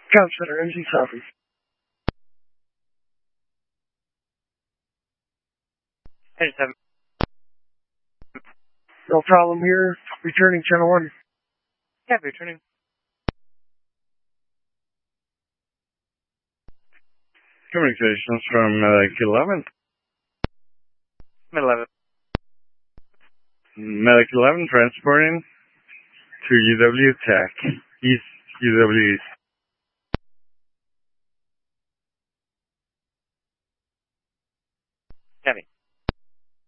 Comm Center, NG Southeast. Hey, 7. No problem here. Returning channel 1. Yeah, returning. Communications from Medic 11. Mid 11. Medic 11 transporting to UW Tech, East UW East.